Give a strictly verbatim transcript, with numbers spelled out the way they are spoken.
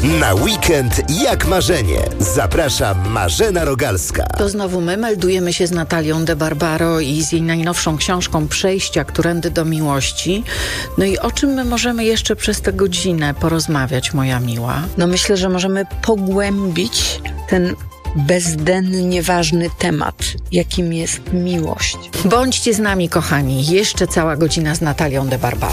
Na weekend jak marzenie. Zaprasza Marzena Rogalska. To znowu my meldujemy się z Natalią de Barbaro i z jej najnowszą książką Przejścia, którędy do miłości. No i o czym my możemy jeszcze przez tę godzinę porozmawiać, moja miła? No myślę, że możemy pogłębić ten bezdennie ważny temat, jakim jest miłość. Bądźcie z nami, kochani. Jeszcze cała godzina z Natalią de Barbaro.